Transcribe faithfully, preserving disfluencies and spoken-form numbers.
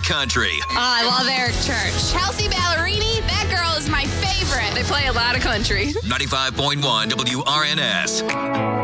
country. Oh, I love Eric Church. Chelsea Ballerini, that girl is my favorite. They play a lot of country. ninety-five point one W R N S.